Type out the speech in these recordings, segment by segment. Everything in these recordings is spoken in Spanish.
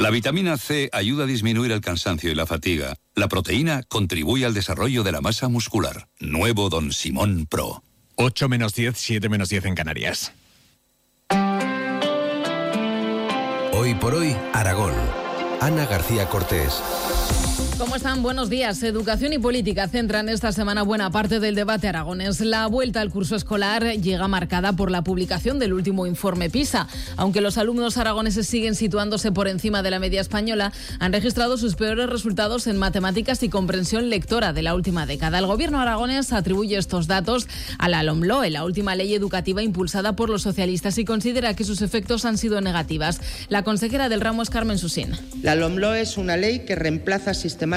La vitamina C ayuda a disminuir el cansancio y la fatiga. La proteína contribuye al desarrollo de la masa muscular. Nuevo Don Simón Pro. 8 menos 10, 7 menos 10 en Canarias. Hoy por hoy, Aragón. Ana García Cortés. ¿Cómo están? Buenos días. Educación y política centran esta semana buena parte del debate aragonés. La vuelta al curso escolar llega marcada por la publicación del último informe PISA. Aunque los alumnos aragoneses siguen situándose por encima de la media española, han registrado sus peores resultados en matemáticas y comprensión lectora de la última década. El gobierno aragonés atribuye estos datos a la LOMLOE, la última ley educativa impulsada por los socialistas, y considera que sus efectos han sido negativas. La consejera del ramo es Carmen Susín. La LOMLOE es una ley que reemplaza sistemáticamente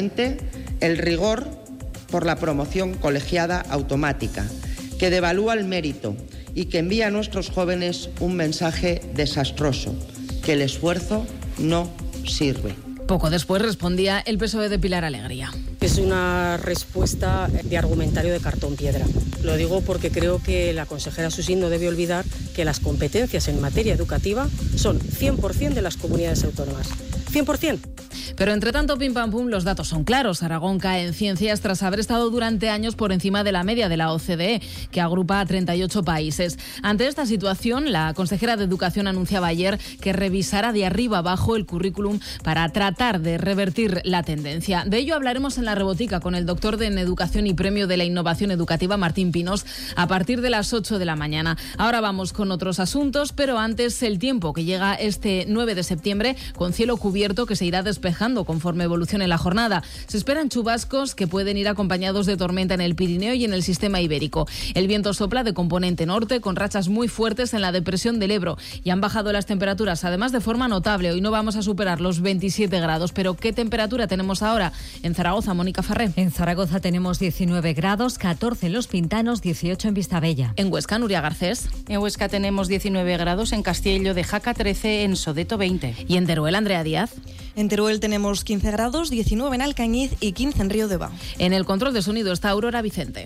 el rigor por la promoción colegiada automática, que devalúa el mérito y que envía a nuestros jóvenes un mensaje desastroso, que el esfuerzo no sirve. Poco después respondía el PSOE de Pilar Alegría. Es una respuesta de argumentario de cartón piedra. Lo digo porque creo que la consejera Susín no debe olvidar que las competencias en materia educativa son 100% de las comunidades autónomas. 100%. Pero entre tanto, pim pam pum, los datos son claros. Aragón cae en ciencias tras haber estado durante años por encima de la media de la OCDE, que agrupa a 38 países. Ante esta situación, la consejera de Educación anunciaba ayer que revisará de arriba abajo el currículum para tratar de revertir la tendencia. De ello hablaremos en La Rebotica con el doctor en Educación y Premio de la Innovación Educativa, Martín Pinos, a partir de las 8 de la mañana. Ahora vamos con otros asuntos, pero antes el tiempo, que llega este 9 de septiembre con cielo cubierto que se irá despejando conforme evolucione la jornada. Se esperan chubascos que pueden ir acompañados de tormenta en el Pirineo y en el sistema ibérico. El viento sopla de componente norte con rachas muy fuertes en la depresión del Ebro, y han bajado las temperaturas además de forma notable. Hoy no vamos a superar los 27 grados, pero ¿qué temperatura tenemos ahora? En Zaragoza, Mónica Farré. En Zaragoza tenemos 19 grados, 14 en Los Pintanos, 18 en Vistabella. En Huesca, Nuria Garcés. En Huesca tenemos 19 grados, en Castello de Jaca 13, en Sodeto 20. Y en Teruel, Andrea Díaz. En Teruel tenemos 15 grados, 19 en Alcañiz y 15 en Río de Ba. En el control de sonido está Aurora Vicente.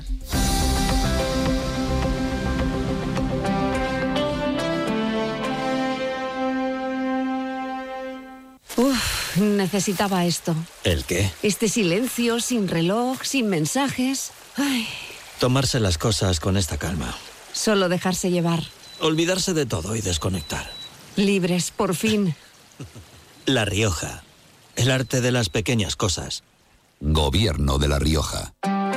Necesitaba esto. ¿El qué? Este silencio, sin reloj, sin mensajes. Ay. Tomarse las cosas con esta calma. Solo dejarse llevar. Olvidarse de todo y desconectar. Libres, por fin. La Rioja. El arte de las pequeñas cosas. Gobierno de La Rioja.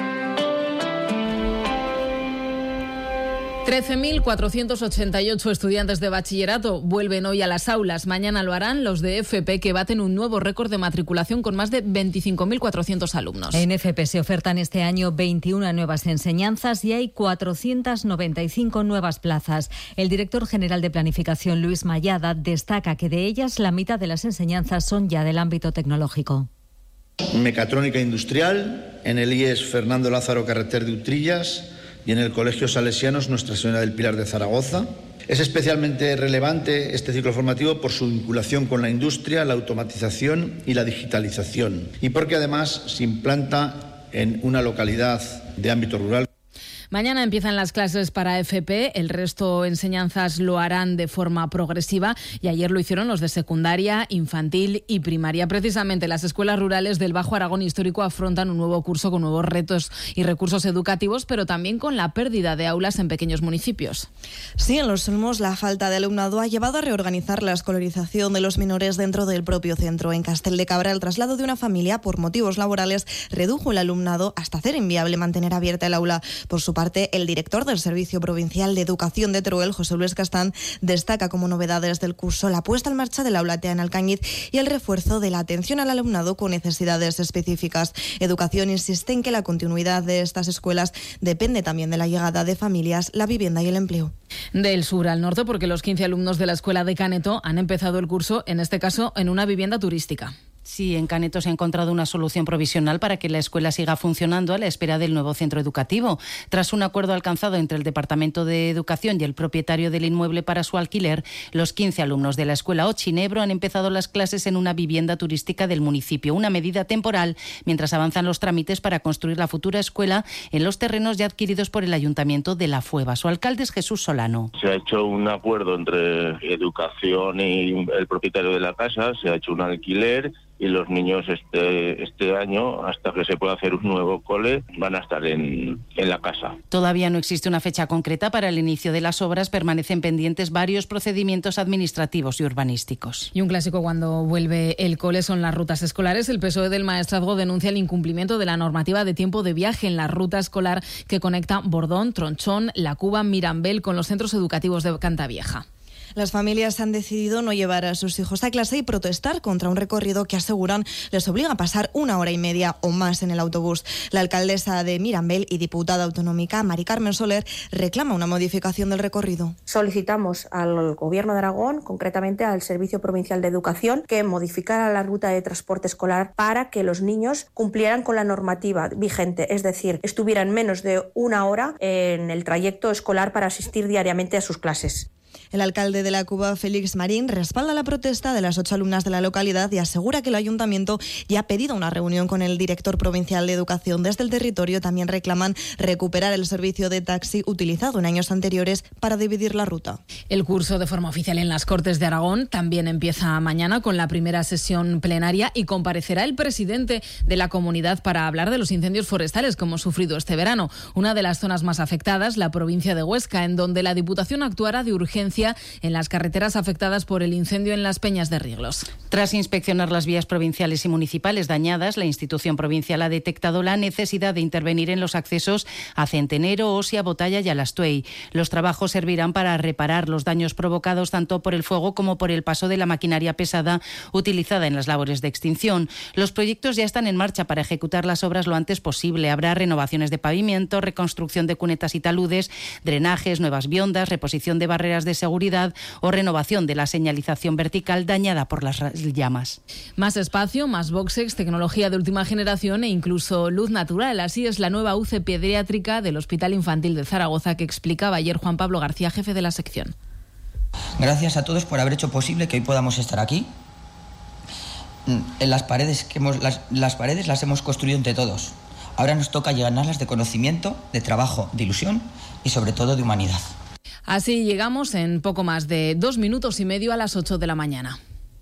13.488 estudiantes de bachillerato vuelven hoy a las aulas. Mañana lo harán los de FP, que baten un nuevo récord de matriculación con más de 25.400 alumnos. En FP se ofertan este año 21 nuevas enseñanzas y hay 495 nuevas plazas. El director general de Planificación, Luis Mayada, destaca que de ellas la mitad de las enseñanzas son ya del ámbito tecnológico. Mecatrónica industrial, en el IES Fernando Lázaro Carreter de Utrillas y en el Colegio Salesianos Nuestra Señora del Pilar de Zaragoza. Es especialmente relevante este ciclo formativo por su vinculación con la industria, la automatización y la digitalización, y porque además se implanta en una localidad de ámbito rural. Mañana empiezan las clases para FP, el resto enseñanzas lo harán de forma progresiva, y ayer lo hicieron los de secundaria, infantil y primaria. Precisamente las escuelas rurales del Bajo Aragón Histórico afrontan un nuevo curso con nuevos retos y recursos educativos, pero también con la pérdida de aulas en pequeños municipios. Sí, en Los Olmos la falta de alumnado ha llevado a reorganizar la escolarización de los menores dentro del propio centro. En Castel de Cabra, el traslado de una familia por motivos laborales redujo el alumnado hasta hacer inviable mantener abierta el aula. Por su parte, el director del Servicio Provincial de Educación de Teruel, José Luis Castán, destaca como novedades del curso la puesta en marcha de la aula TEA en Alcañiz y el refuerzo de la atención al alumnado con necesidades específicas. Educación insiste en que la continuidad de estas escuelas depende también de la llegada de familias, la vivienda y el empleo. Del sur al norte, porque los 15 alumnos de la escuela de Caneto han empezado el curso, en este caso, en una vivienda turística. Sí, en Caneto se ha encontrado una solución provisional para que la escuela siga funcionando a la espera del nuevo centro educativo. Tras un acuerdo alcanzado entre el Departamento de Educación y el propietario del inmueble para su alquiler, los 15 alumnos de la escuela Ochinebro han empezado las clases en una vivienda turística del municipio, una medida temporal mientras avanzan los trámites para construir la futura escuela en los terrenos ya adquiridos por el Ayuntamiento de La Fueva. Su alcalde es Jesús Solano. Se ha hecho un acuerdo entre Educación y el propietario de la casa, se ha hecho un alquiler y los niños este año, hasta que se pueda hacer un nuevo cole, van a estar en la casa. Todavía no existe una fecha concreta para el inicio de las obras, permanecen pendientes varios procedimientos administrativos y urbanísticos. Y un clásico cuando vuelve el cole son las rutas escolares. El PSOE del Maestrazgo denuncia el incumplimiento de la normativa de tiempo de viaje en la ruta escolar que conecta Bordón, Tronchón, La Cuba, Mirambel con los centros educativos de Cantavieja. Las familias han decidido no llevar a sus hijos a clase y protestar contra un recorrido que aseguran les obliga a pasar 1 hora y media o más en el autobús. La alcaldesa de Mirambel y diputada autonómica, Mari Carmen Soler, reclama una modificación del recorrido. Solicitamos al Gobierno de Aragón, concretamente al Servicio Provincial de Educación, que modificara la ruta de transporte escolar para que los niños cumplieran con la normativa vigente, es decir, estuvieran menos de 1 hora en el trayecto escolar para asistir diariamente a sus clases. El alcalde de La Cuba, Félix Marín, respalda la protesta de las 8 alumnas de la localidad y asegura que el ayuntamiento ya ha pedido una reunión con el director provincial de Educación. Desde el territorio también reclaman recuperar el servicio de taxi utilizado en años anteriores para dividir la ruta. El curso de forma oficial en las Cortes de Aragón también empieza mañana con la primera sesión plenaria y comparecerá el presidente de la comunidad para hablar de los incendios forestales que hemos sufrido este verano. Una de las zonas más afectadas, la provincia de Huesca, en donde la Diputación actuará de urgencia en las carreteras afectadas por el incendio en las Peñas de Riglos. Tras inspeccionar las vías provinciales y municipales dañadas, la institución provincial ha detectado la necesidad de intervenir en los accesos a Centenero, Osia, Botalla y Alastuey. Los trabajos servirán para reparar los daños provocados tanto por el fuego como por el paso de la maquinaria pesada utilizada en las labores de extinción. Los proyectos ya están en marcha para ejecutar las obras lo antes posible. Habrá renovaciones de pavimento, reconstrucción de cunetas y taludes, drenajes, nuevas viundas, reposición de barreras de seguridad o renovación de la señalización vertical dañada por las llamas. Más espacio, más boxes, tecnología de última generación e incluso luz natural. Así es la nueva UCI pediátrica del Hospital Infantil de Zaragoza que explicaba ayer Juan Pablo García, jefe de la sección. Gracias a todos por haber hecho posible que hoy podamos estar aquí. En las paredes las hemos construido entre todos. Ahora nos toca llenarlas de conocimiento, de trabajo, de ilusión y sobre todo de humanidad. Así llegamos en poco más de 2 minutos y medio a las 8 de la mañana.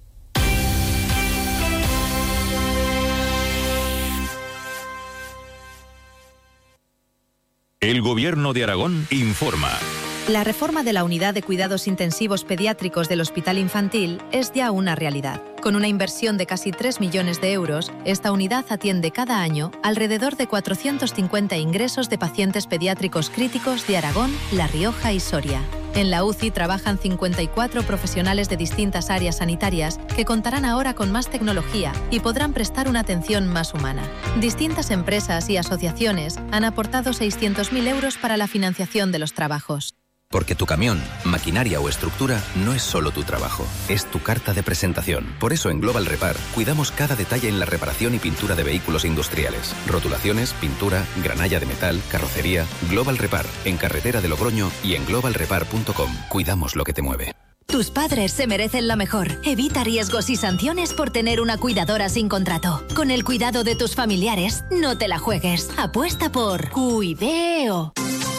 El Gobierno de Aragón informa. La reforma de la Unidad de Cuidados Intensivos Pediátricos del Hospital Infantil es ya una realidad. Con una inversión de casi 3 millones de euros, esta unidad atiende cada año alrededor de 450 ingresos de pacientes pediátricos críticos de Aragón, La Rioja y Soria. En la UCI trabajan 54 profesionales de distintas áreas sanitarias que contarán ahora con más tecnología y podrán prestar una atención más humana. Distintas empresas y asociaciones han aportado 600.000 euros para la financiación de los trabajos. Porque tu camión, maquinaria o estructura no es solo tu trabajo, es tu carta de presentación. Por eso en Global Repar cuidamos cada detalle en la reparación y pintura de vehículos industriales. Rotulaciones, pintura, granalla de metal, carrocería. Global Repar, en carretera de Logroño y en globalrepar.com. Cuidamos lo que te mueve. Tus padres se merecen lo mejor. Evita riesgos y sanciones por tener una cuidadora sin contrato. Con el cuidado de tus familiares, no te la juegues. Apuesta por Cuideo.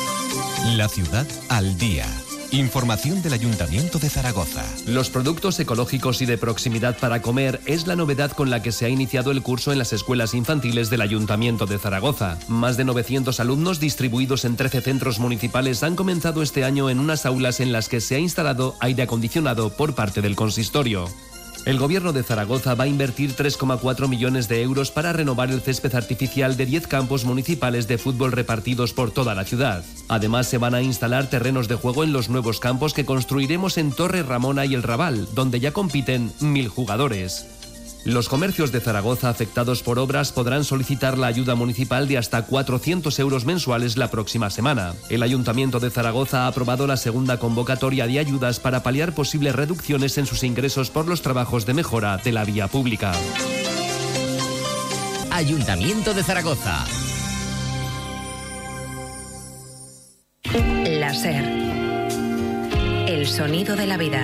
La ciudad al día. Información del Ayuntamiento de Zaragoza. Los productos ecológicos y de proximidad para comer es la novedad con la que se ha iniciado el curso en las escuelas infantiles del Ayuntamiento de Zaragoza. Más de 900 alumnos distribuidos en 13 centros municipales han comenzado este año en unas aulas en las que se ha instalado aire acondicionado por parte del consistorio. El Gobierno de Zaragoza va a invertir 3,4 millones de euros para renovar el césped artificial de 10 campos municipales de fútbol repartidos por toda la ciudad. Además, se van a instalar terrenos de juego en los nuevos campos que construiremos en Torre Ramona y El Raval, donde ya compiten 1.000 jugadores. Los comercios de Zaragoza afectados por obras podrán solicitar la ayuda municipal de hasta 400 euros mensuales la próxima semana. El Ayuntamiento de Zaragoza ha aprobado la segunda convocatoria de ayudas para paliar posibles reducciones en sus ingresos por los trabajos de mejora de la vía pública. Ayuntamiento de Zaragoza. La SER. El sonido de la vida.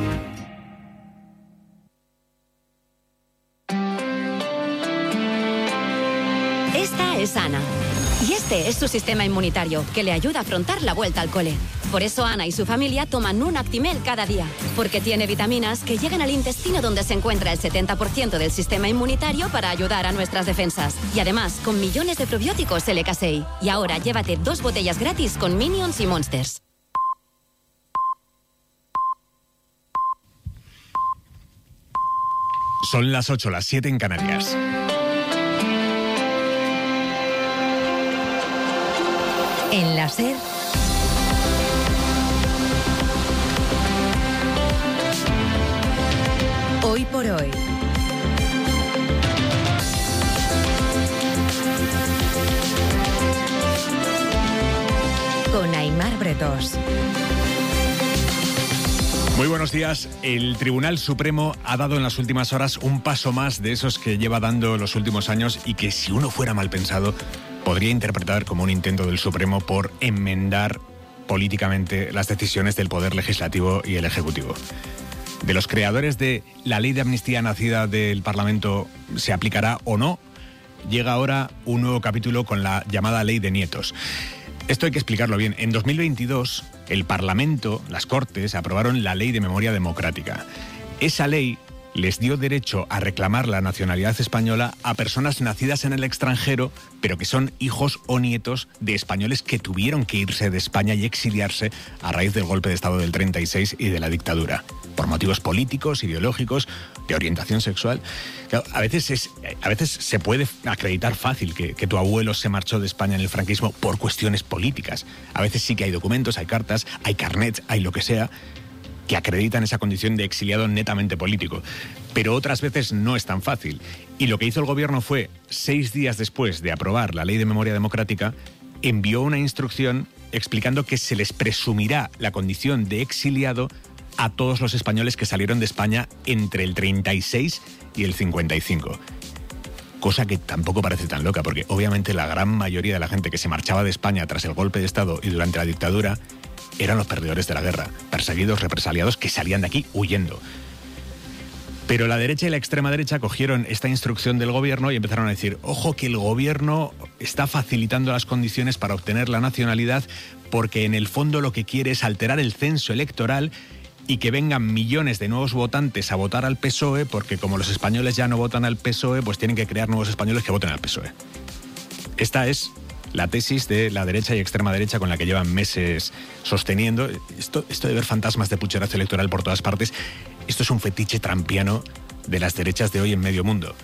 Esta es Ana. Y este es su sistema inmunitario, que le ayuda a afrontar la vuelta al cole. Por eso Ana y su familia toman un Actimel cada día, porque tiene vitaminas que llegan al intestino donde se encuentra el 70% del sistema inmunitario para ayudar a nuestras defensas. Y además, con millones de probióticos LK6. Y ahora llévate 2 botellas gratis con Minions y Monsters. Son las 8, las 7 en Canarias. En la SER. Hoy por hoy. Con Aimar Bretos. Muy buenos días. El Tribunal Supremo ha dado en las últimas horas un paso más de esos que lleva dando los últimos años y que, si uno fuera mal pensado, podría interpretar como un intento del Supremo por enmendar políticamente las decisiones del Poder Legislativo y el Ejecutivo. De los creadores de la ley de amnistía nacida del Parlamento, ¿se aplicará o no? Llega ahora un nuevo capítulo con la llamada Ley de Nietos. Esto hay que explicarlo bien. En 2022, el Parlamento, las Cortes, aprobaron la Ley de Memoria Democrática. Esa ley les dio derecho a reclamar la nacionalidad española a personas nacidas en el extranjero, pero que son hijos o nietos de españoles que tuvieron que irse de España y exiliarse a raíz del golpe de Estado del 36 y de la dictadura, por motivos políticos, ideológicos, de orientación sexual. Claro, a veces se puede acreditar fácil que tu abuelo se marchó de España en el franquismo por cuestiones políticas. A veces sí que hay documentos, hay cartas, hay carnets, hay lo que sea, que acreditan esa condición de exiliado netamente político. Pero otras veces no es tan fácil. Y lo que hizo el gobierno fue, 6 días después de aprobar la Ley de Memoria Democrática, envió una instrucción explicando que se les presumirá la condición de exiliado a todos los españoles que salieron de España entre el 36 y el 55. Cosa que tampoco parece tan loca, porque obviamente la gran mayoría de la gente que se marchaba de España tras el golpe de Estado y durante la dictadura eran los perdedores de la guerra, perseguidos, represaliados, que salían de aquí huyendo. Pero la derecha y la extrema derecha cogieron esta instrucción del gobierno y empezaron a decir: ojo, que el gobierno está facilitando las condiciones para obtener la nacionalidad, porque en el fondo lo que quiere es alterar el censo electoral y que vengan millones de nuevos votantes a votar al PSOE, porque como los españoles ya no votan al PSOE, pues tienen que crear nuevos españoles que voten al PSOE. Esta es la tesis de la derecha y extrema derecha con la que llevan meses sosteniendo. Esto de ver fantasmas de pucherazo electoral por todas partes, esto es un fetiche trampiano de las derechas de hoy en medio mundo.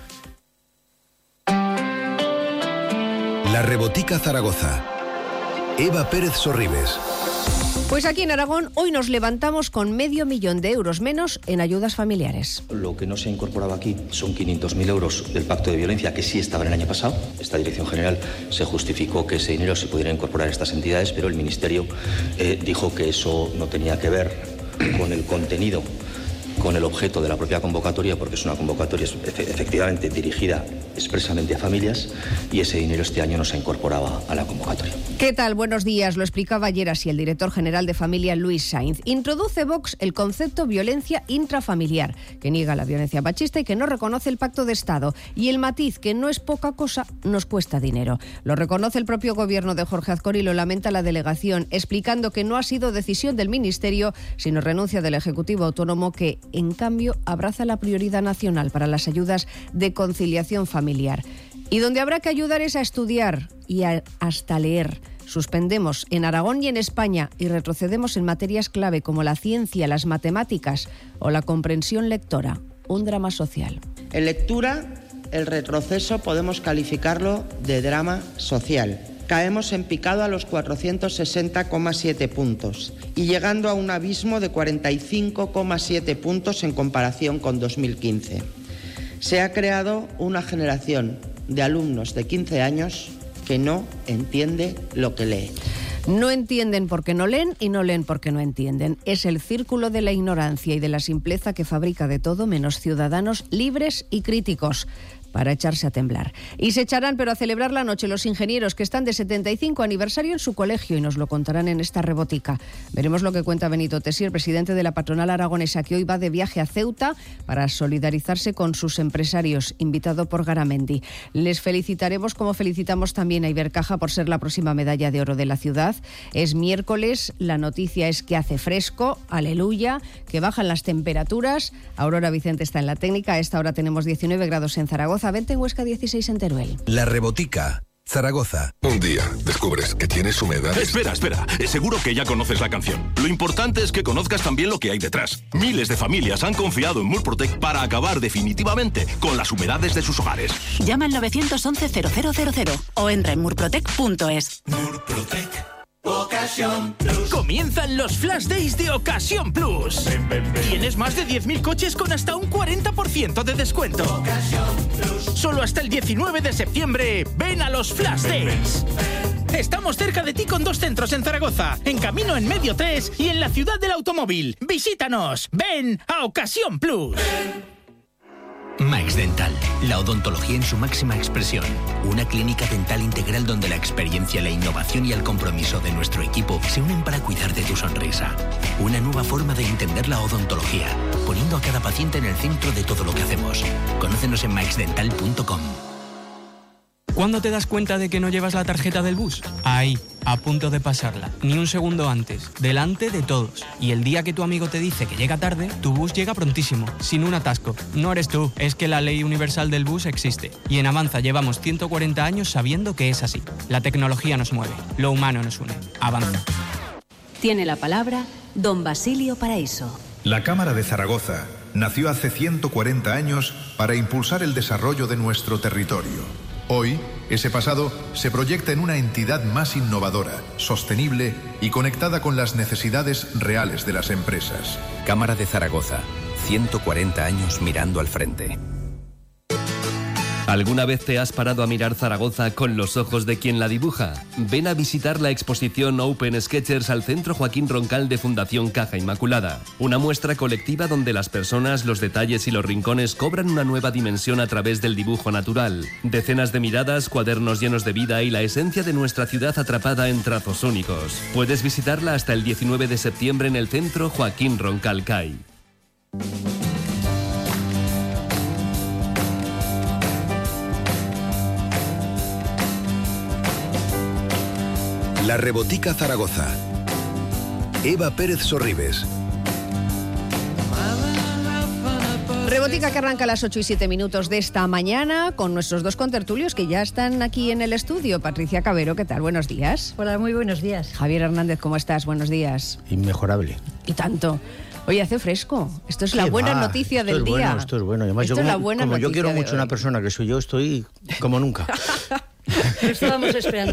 La Rebotica Zaragoza. Eva Pérez Sorribes. Pues aquí en Aragón hoy nos levantamos con 500.000 euros menos en ayudas familiares. Lo que no se ha incorporado aquí son 500.000 euros del pacto de violencia que sí estaba el año pasado. Esta dirección general se justificó que ese dinero se pudiera incorporar a estas entidades, pero el Ministerio dijo que eso no tenía que ver con el contenido, con el objeto de la propia convocatoria, porque es una convocatoria efectivamente dirigida expresamente a familias, y ese dinero este año no se incorporaba a la convocatoria. ¿Qué tal? Buenos días. Lo explicaba ayer así el director general de Familia, Luis Sainz. Introduce Vox el concepto violencia intrafamiliar, que niega la violencia machista y que no reconoce el pacto de Estado. Y el matiz, que no es poca cosa, nos cuesta dinero. Lo reconoce el propio gobierno de Jorge Azcón y lo lamenta la delegación, explicando que no ha sido decisión del Ministerio, sino renuncia del Ejecutivo Autónomo, que en cambio abraza la prioridad nacional para las ayudas de conciliación familiar. Y donde habrá que ayudar es a estudiar y hasta leer. Suspendemos en Aragón y en España y retrocedemos en materias clave como la ciencia, las matemáticas o la comprensión lectora. Un drama social. En lectura, el retroceso podemos calificarlo de drama social. Caemos en picado a los 460,7 puntos y llegando a un abismo de 45,7 puntos en comparación con 2015. Se ha creado una generación de alumnos de 15 años que no entiende lo que lee. No entienden porque no leen y no leen porque no entienden. Es el círculo de la ignorancia y de la simpleza que fabrica de todo menos ciudadanos libres y críticos. para echarse a temblar. Y se echarán, pero a celebrar la noche, los ingenieros que están de 75 aniversario en su colegio, y nos lo contarán en esta rebotica. Veremos lo que cuenta Benito Tessier, presidente de la patronal aragonesa, que hoy va de viaje a Ceuta para solidarizarse con sus empresarios, invitado por Garamendi. Les felicitaremos como felicitamos también a Ibercaja por ser la próxima medalla de oro de la ciudad. Es miércoles, la noticia es que hace fresco, aleluya, que bajan las temperaturas. Aurora Vicente está en la técnica. A esta hora tenemos 19 grados en Zaragoza, 20 en Huesca, 16 en Teruel. La Rebotica, Zaragoza. Un día descubres que tienes humedades. Espera. Seguro que ya conoces la canción. Lo importante es que conozcas también lo que hay detrás. Miles de familias han confiado en Murprotec para acabar definitivamente con las humedades de sus hogares. Llama al 911-0000 o entra en murprotec.es. Murprotec. Ocasión Plus. Comienzan los Flash Days de Ocasión Plus. Ven. Tienes más de 10.000 coches con hasta un 40% de descuento. Ocasión Plus. Solo hasta el 19 de septiembre. Ven a los Flash Days. Estamos cerca de ti con 2 centros en Zaragoza, en Camino en Medio 3 y en la Ciudad del Automóvil. Visítanos. Ven a Ocasión Plus. Max Dental, la odontología en su máxima expresión. Una clínica dental integral donde la experiencia, la innovación y el compromiso de nuestro equipo se unen para cuidar de tu sonrisa. Una nueva forma de entender la odontología, poniendo a cada paciente en el centro de todo lo que hacemos. Conócenos en maxdental.com. ¿Cuándo te das cuenta de que no llevas la tarjeta del bus? Ahí, a punto de pasarla. Ni un segundo antes, delante de todos. Y el día que tu amigo te dice que llega tarde, tu bus llega prontísimo, sin un atasco. No eres tú, es que la ley universal del bus existe. Y en Avanza llevamos 140 años sabiendo que es así. La tecnología nos mueve, lo humano nos une. Avanza. Tiene la palabra don Basilio Paraíso. La Cámara de Zaragoza nació hace 140 años para impulsar el desarrollo de nuestro territorio. Hoy, ese pasado se proyecta en una entidad más innovadora, sostenible y conectada con las necesidades reales de las empresas. Cámara de Zaragoza, 140 años mirando al frente. ¿Alguna vez te has parado a mirar Zaragoza con los ojos de quien la dibuja? Ven a visitar la exposición Open Sketchers al Centro Joaquín Roncal de Fundación Caja Inmaculada. Una muestra colectiva donde las personas, los detalles y los rincones cobran una nueva dimensión a través del dibujo natural. Decenas de miradas, cuadernos llenos de vida y la esencia de nuestra ciudad atrapada en trazos únicos. Puedes visitarla hasta el 19 de septiembre en el Centro Joaquín Roncal CAI. La Rebotica Zaragoza. Eva Pérez Sorribes. Rebotica que arranca a las 8 y 7 minutos de esta mañana con nuestros 2 contertulios que ya están aquí en el estudio. Patricia Cabero, ¿qué tal? Buenos días. Hola, muy buenos días. Javier Hernández, ¿cómo estás? Buenos días. Inmejorable. Y tanto. Oye, hace fresco. Esto es la buena noticia del día. Esto es bueno. Además, como yo quiero mucho a una persona que soy yo, estoy como nunca. Estábamos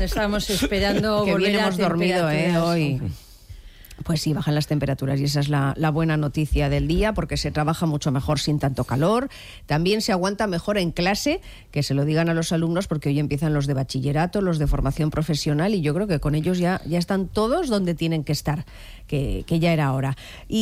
esperando que volver bien hemos dormido hoy. Sí. Pues sí, bajan las temperaturas y esa es la buena noticia del día, porque se trabaja mucho mejor sin tanto calor. También se aguanta mejor en clase, que se lo digan a los alumnos, porque hoy empiezan los de bachillerato, los de formación profesional, y yo creo que con ellos ya están todos donde tienen que estar, que ya era hora.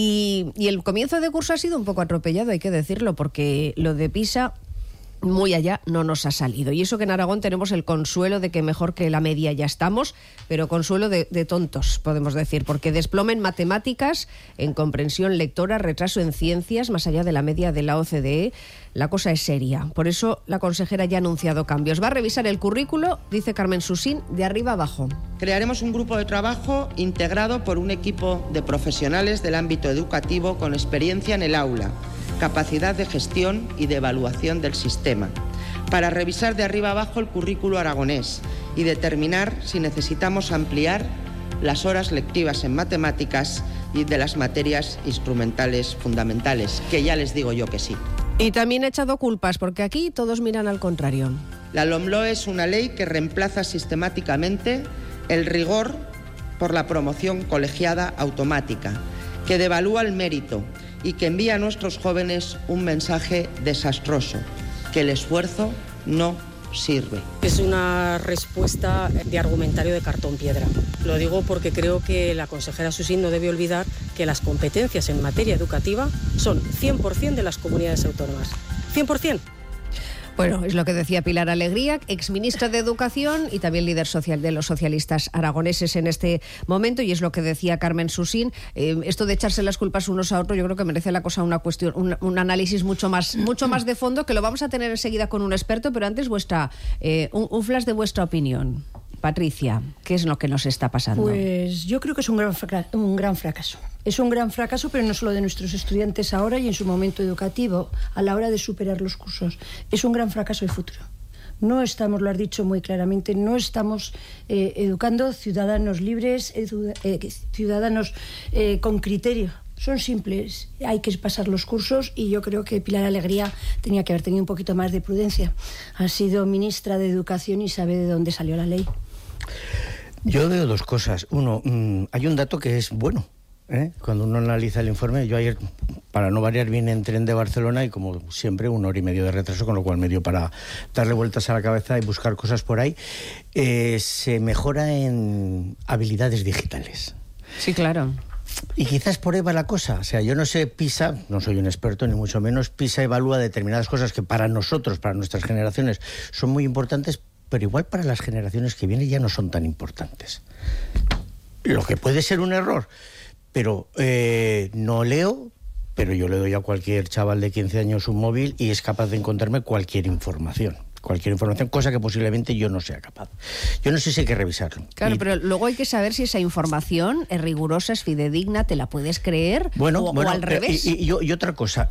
Y el comienzo de curso ha sido un poco atropellado, hay que decirlo, porque lo de PISA muy allá no nos ha salido. Y eso que en Aragón tenemos el consuelo de que mejor que la media ya estamos, pero consuelo de tontos, podemos decir, porque desplome en matemáticas, en comprensión lectora, retraso en ciencias, más allá de la media de la OCDE, la cosa es seria. Por eso la consejera ya ha anunciado cambios. Va a revisar el currículo, dice Carmen Susín, de arriba abajo. Crearemos un grupo de trabajo integrado por un equipo de profesionales del ámbito educativo con experiencia en el aula, capacidad de gestión y de evaluación del sistema, para revisar de arriba abajo el currículo aragonés y determinar si necesitamos ampliar las horas lectivas en matemáticas y de las materias instrumentales fundamentales, que ya les digo yo que sí. Y también ha echado culpas, porque aquí todos miran al contrario. La LOMLOE es una ley que reemplaza sistemáticamente el rigor por la promoción colegiada automática, que devalúa el mérito y que envía a nuestros jóvenes un mensaje desastroso, que el esfuerzo no sirve. Es una respuesta de argumentario de cartón piedra. Lo digo porque creo que la consejera Susín no debe olvidar que las competencias en materia educativa son 100% de las comunidades autónomas. 100%. Bueno, es lo que decía Pilar Alegría, exministra de Educación y también líder social de los socialistas aragoneses en este momento, y es lo que decía Carmen Susín. Esto de echarse las culpas unos a otros, yo creo que merece la cosa una cuestión, un análisis mucho más de fondo, que lo vamos a tener enseguida con un experto, pero antes un flash de vuestra opinión. Patricia, ¿qué es lo que nos está pasando? Pues yo creo que es un gran fracaso. Es un gran fracaso, pero no solo de nuestros estudiantes ahora y en su momento educativo, a la hora de superar los cursos. Es un gran fracaso el futuro. No estamos, lo has dicho muy claramente, no estamos educando ciudadanos libres, ciudadanos con criterio. Son simples, hay que pasar los cursos, y yo creo que Pilar Alegría tenía que haber tenido un poquito más de prudencia. Ha sido ministra de Educación y sabe de dónde salió la ley. Yo veo dos cosas. Uno, hay un dato que es bueno, ¿eh? Cuando uno analiza el informe. Yo ayer, para no variar, vine en tren de Barcelona y, como siempre, 1 hora y media de retraso, con lo cual me dio para darle vueltas a la cabeza y buscar cosas por ahí. Se mejora en habilidades digitales. Sí, claro. Y quizás por ahí va la cosa. O sea, yo no sé, PISA, no soy un experto ni mucho menos, PISA evalúa determinadas cosas que para nosotros, para nuestras generaciones, son muy importantes, pero igual para las generaciones que vienen ya no son tan importantes. Lo que puede ser un error, pero no leo, pero yo le doy a cualquier chaval de 15 años un móvil y es capaz de encontrarme cualquier información, cosa que posiblemente yo no sea capaz. Yo no sé si hay que revisarlo. Claro, pero luego hay que saber si esa información es rigurosa, es fidedigna, te la puedes creer, o al revés. Y otra cosa,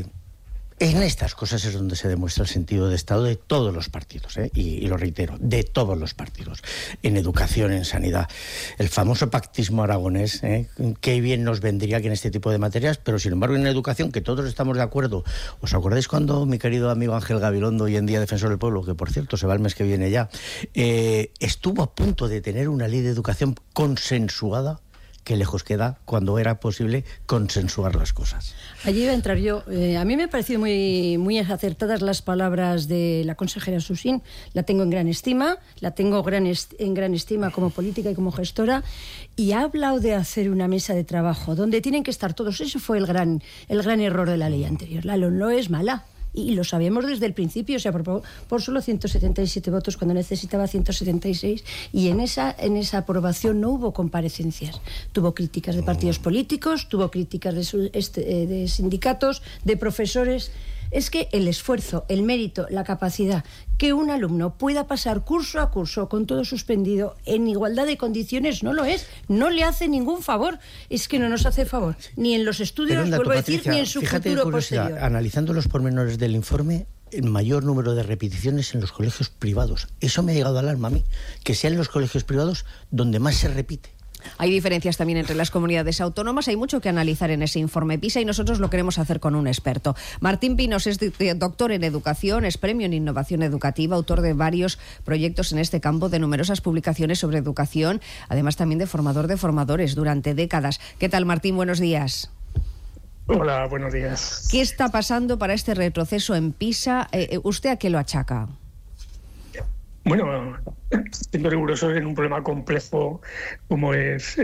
en estas cosas es donde se demuestra el sentido de Estado de todos los partidos, y lo reitero, de todos los partidos, en educación, en sanidad. El famoso pactismo aragonés, qué bien nos vendría que en este tipo de materias, pero sin embargo en educación, que todos estamos de acuerdo. ¿Os acordáis cuando mi querido amigo Ángel Gabilondo, hoy en día defensor del pueblo, que por cierto se va el mes que viene ya, estuvo a punto de tener una ley de educación consensuada? Qué lejos queda cuando era posible consensuar las cosas. Allí iba a entrar yo. A mí me han parecido muy acertadas las palabras de la consejera Susín. La tengo en gran estima, en gran estima como política y como gestora, y ha hablado de hacer una mesa de trabajo donde tienen que estar todos. Eso fue el gran error de la ley anterior. La LOMLOE es mala. Y lo sabíamos desde el principio, o sea, por solo 177 votos cuando necesitaba 176, y en esa aprobación no hubo comparecencias. Tuvo críticas de partidos políticos, tuvo críticas de sindicatos, de profesores. Es que el esfuerzo, el mérito, la capacidad, que un alumno pueda pasar curso a curso con todo suspendido en igualdad de condiciones, no lo es. No le hace ningún favor. Es que no nos hace favor. Ni en los estudios, vuelvo a decir, ni en su futuro posterior. Analizando los pormenores del informe, el mayor número de repeticiones en los colegios privados. Eso me ha llegado al alma a mí, que sean los colegios privados donde más se repite. Hay diferencias también entre las comunidades autónomas, hay mucho que analizar en ese informe PISA y nosotros lo queremos hacer con un experto. Martín Pinos es doctor en educación, es premio en innovación educativa, autor de varios proyectos en este campo, de numerosas publicaciones sobre educación, además también de formador de formadores durante décadas. ¿Qué tal, Martín? Buenos días. Hola, buenos días. ¿Qué está pasando para este retroceso en PISA? ¿Usted a qué lo achaca? Bueno, siendo riguroso en un problema complejo como es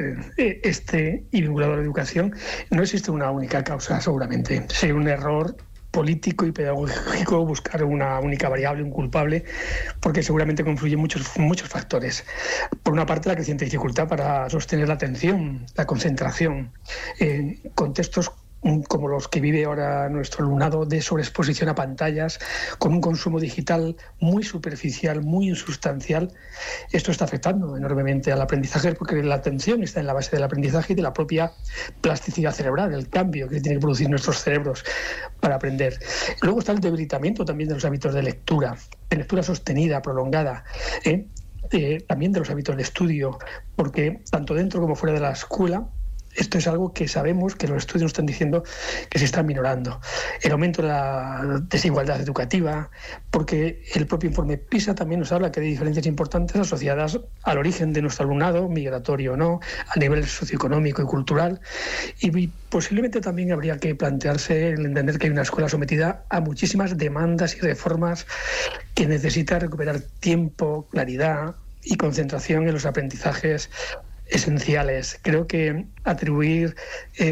y vinculado a la educación, no existe una única causa, seguramente. Sería un error político y pedagógico buscar una única variable, un culpable, porque seguramente confluyen muchos factores. Por una parte, la creciente dificultad para sostener la atención, la concentración, en contextos como los que vive ahora nuestro alumnado, de sobreexposición a pantallas, con un consumo digital muy superficial, muy insustancial. Esto está afectando enormemente al aprendizaje, porque la atención está en la base del aprendizaje y de la propia plasticidad cerebral, el cambio que tienen que producir nuestros cerebros para aprender. Luego está el debilitamiento también de los hábitos de lectura sostenida, prolongada, también de los hábitos de estudio, porque tanto dentro como fuera de la escuela, esto es algo que sabemos que los estudios están diciendo que se está minorando. El aumento de la desigualdad educativa, porque el propio informe PISA también nos habla que hay diferencias importantes asociadas al origen de nuestro alumnado, migratorio o no, a nivel socioeconómico y cultural. Y posiblemente también habría que plantearse el entender que hay una escuela sometida a muchísimas demandas y reformas, que necesita recuperar tiempo, claridad y concentración en los aprendizajes esenciales. Creo que atribuir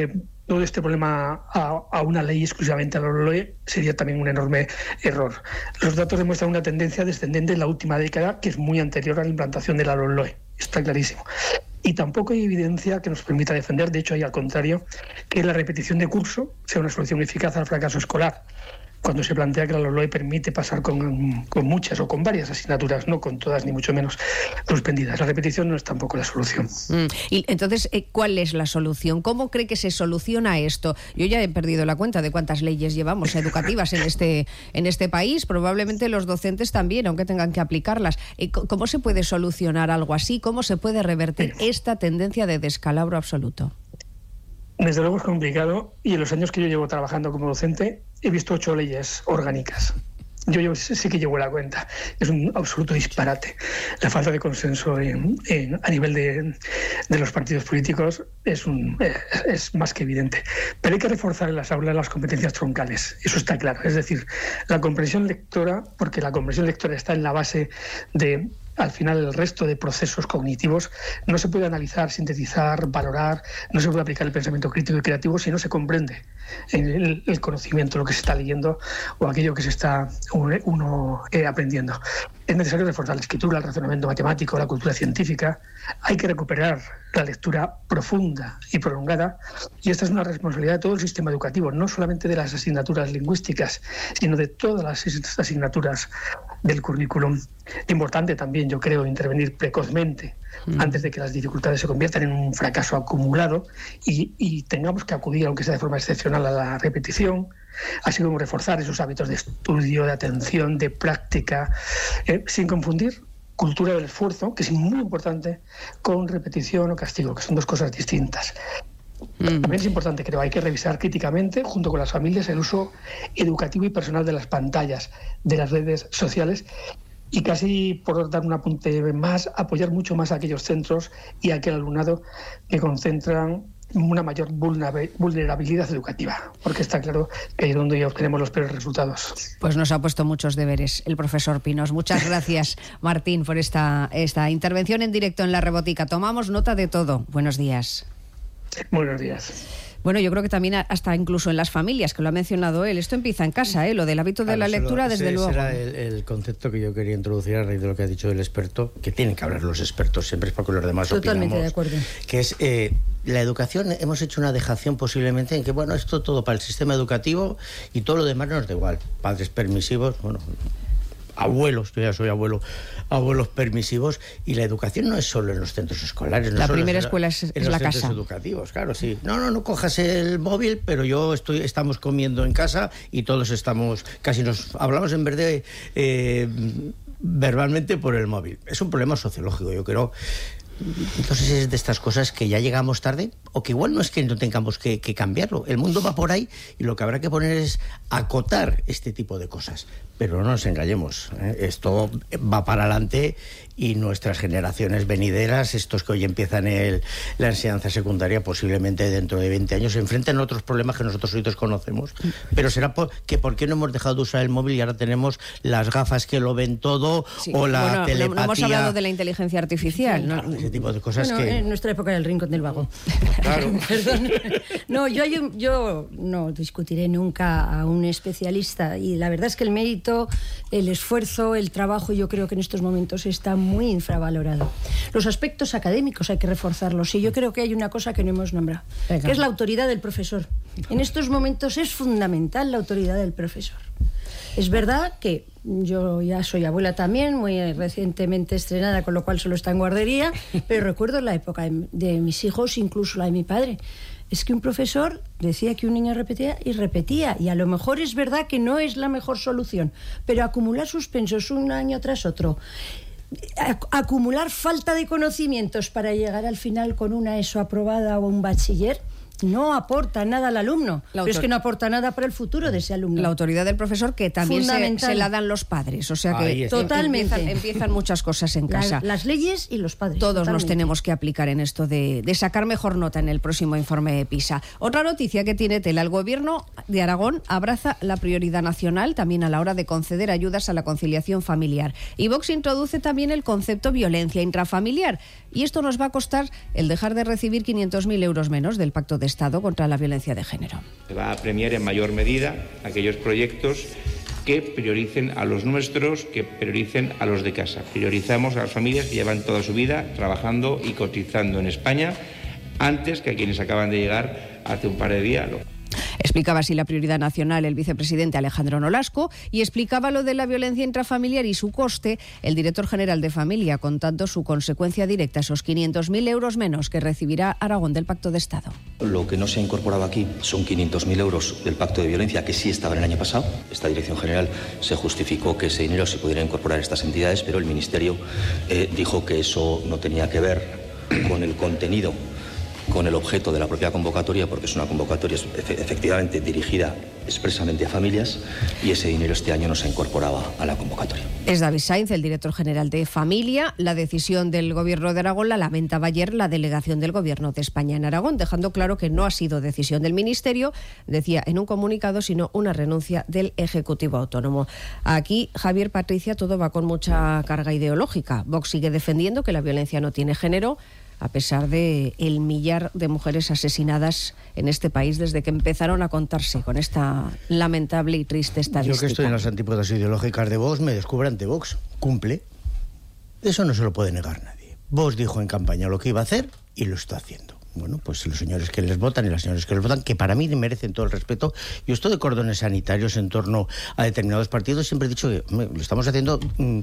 todo este problema a una ley exclusivamente a la LOE sería también un enorme error. Los datos demuestran una tendencia descendente en la última década que es muy anterior a la implantación de la LOE. Está clarísimo. Y tampoco hay evidencia que nos permita defender, de hecho hay al contrario, que la repetición de curso sea una solución eficaz al fracaso escolar, cuando se plantea que la LOE permite pasar con muchas o con varias asignaturas, no con todas ni mucho menos suspendidas. La repetición no es tampoco la solución. Y entonces, ¿cuál es la solución? ¿Cómo cree que se soluciona esto? Yo ya he perdido la cuenta de cuántas leyes llevamos educativas en este país, probablemente los docentes también, aunque tengan que aplicarlas. ¿Cómo se puede solucionar algo así? ¿Cómo se puede revertir esta tendencia de descalabro absoluto? Desde luego es complicado, y en los años que yo llevo trabajando como docente he visto 8 leyes orgánicas. Yo sí que llevo la cuenta. Es un absoluto disparate. La falta de consenso a nivel de los partidos políticos es más que evidente. Pero hay que reforzar en las aulas las competencias troncales. Eso está claro. Es decir, la comprensión lectora, porque la comprensión lectora está en la base de... Al final, el resto de procesos cognitivos no se puede analizar, sintetizar, valorar, no se puede aplicar el pensamiento crítico y creativo si no se comprende el conocimiento, lo que se está leyendo o aquello que se está uno aprendiendo. Es necesario reforzar la escritura, el razonamiento matemático, la cultura científica. Hay que recuperar la lectura profunda y prolongada, y esta es una responsabilidad de todo el sistema educativo, no solamente de las asignaturas lingüísticas, sino de todas las asignaturas del currículum. Importante también, yo creo, intervenir precozmente antes de que las dificultades se conviertan en un fracaso acumulado y tengamos que acudir, aunque sea de forma excepcional, a la repetición, así como reforzar esos hábitos de estudio, de atención, de práctica, sin confundir cultura del esfuerzo, que es muy importante, con repetición o castigo, que son dos cosas distintas. También es importante, creo, hay que revisar críticamente, junto con las familias, el uso educativo y personal de las pantallas, de las redes sociales, y casi, por dar un apunte más, apoyar mucho más a aquellos centros y a aquel alumnado que concentran una mayor vulnerabilidad educativa, porque está claro que ahí es donde obtenemos los peores resultados. Pues nos ha puesto muchos deberes el profesor Pinos. Muchas gracias, Martín, por esta intervención en directo en La Rebotica. Tomamos nota de todo. Buenos días. Buenos días. Bueno, yo creo que también hasta incluso en las familias, que lo ha mencionado él. Esto empieza en casa, lo del hábito de la lectura, desde luego. Ese era el concepto que yo quería introducir a raíz de lo que ha dicho el experto, que tienen que hablar los expertos, siempre es porque los demás Totalmente opinamos. De acuerdo. Que es la educación, hemos hecho una dejación posiblemente en que, bueno, esto todo para el sistema educativo y todo lo demás nos da igual. Padres permisivos, bueno... abuelos, yo ya soy abuelos permisivos, y la educación no es solo en los centros escolares. No la solo primera escuela es en la los casa. centros educativos, claro, sí. No cojas el móvil, pero estamos comiendo en casa y todos casi nos hablamos en vez de verbalmente por el móvil. Es un problema sociológico, yo creo. Entonces es de estas cosas que ya llegamos tarde, o que igual no es que no tengamos que cambiarlo. El mundo va por ahí y lo que habrá que poner es acotar este tipo de cosas. Pero no nos engañemos, esto va para adelante y nuestras generaciones venideras, estos que hoy empiezan la enseñanza secundaria, posiblemente dentro de 20 años se enfrenten a otros problemas que nosotros hoy desconocemos. Pero será por qué no hemos dejado de usar el móvil y ahora tenemos las gafas que lo ven todo, sí, o la telepatía. No hemos hablado de la inteligencia artificial, sí, ¿no? Ese tipo de cosas que... En nuestra época era el rincón del vago. Claro. Perdón. No, yo no discutiré nunca a un especialista, y la verdad es que el mérito, el esfuerzo, el trabajo, yo creo que en estos momentos está muy infravalorado. Los aspectos académicos hay que reforzarlos, y yo creo que hay una cosa que no hemos nombrado, que es la autoridad del profesor. En estos momentos es fundamental la autoridad del profesor. Es verdad que yo ya soy abuela también, muy recientemente estrenada, con lo cual solo está en guardería, pero recuerdo la época de mis hijos, incluso la de mi padre. Es que un profesor decía que un niño repetía, y a lo mejor es verdad que no es la mejor solución, pero acumular suspensos un año tras otro, acumular falta de conocimientos para llegar al final con una ESO aprobada o un bachiller, no aporta nada al alumno, pero es que no aporta nada para el futuro de ese alumno. La autoridad del profesor, que también se la dan los padres, o sea que totalmente empiezan muchas cosas en casa. Las leyes y los padres. Todos nos tenemos que aplicar en esto de sacar mejor nota en el próximo informe de PISA. Otra noticia que tiene tela: el Gobierno de Aragón abraza la prioridad nacional también a la hora de conceder ayudas a la conciliación familiar. Y Vox introduce también el concepto violencia intrafamiliar, y esto nos va a costar el dejar de recibir 500.000 euros menos del Pacto de de Estado contra la violencia de género. Se va a premiar en mayor medida aquellos proyectos que prioricen a los nuestros, que prioricen a los de casa. Priorizamos a las familias que llevan toda su vida trabajando y cotizando en España antes que a quienes acaban de llegar hace un par de días. Explicaba así la prioridad nacional el vicepresidente Alejandro Nolasco y explicaba lo de la violencia intrafamiliar y su coste el director general de Familia, contando su consecuencia directa, esos 500.000 euros menos que recibirá Aragón del Pacto de Estado. Lo que no se ha incorporado aquí son 500.000 euros del Pacto de Violencia, que sí estaban el año pasado. Esta dirección general se justificó que ese dinero se pudiera incorporar a estas entidades, pero el Ministerio dijo que eso no tenía que ver con el contenido, con el objeto de la propia convocatoria, porque es una convocatoria efectivamente dirigida expresamente a familias, y ese dinero este año no se incorporaba a la convocatoria. Es David Sainz, el director general de Familia. La decisión del Gobierno de Aragón la lamentaba ayer la delegación del Gobierno de España en Aragón, dejando claro que no ha sido decisión del Ministerio, decía en un comunicado, sino una renuncia del Ejecutivo Autónomo. Aquí, Javier, Patricia, todo va con mucha carga ideológica. Vox sigue defendiendo que la violencia no tiene género, a pesar de el millar de mujeres asesinadas en este país desde que empezaron a contarse con esta lamentable y triste estadística. Yo que estoy en las antípodas ideológicas de Vox, me descubro ante Vox. Cumple. Eso no se lo puede negar nadie. Vox dijo en campaña lo que iba a hacer y lo está haciendo. Bueno, pues los señores que les votan y las señoras que les votan, que para mí merecen todo el respeto. Yo esto de cordones sanitarios en torno a determinados partidos, siempre he dicho que lo estamos haciendo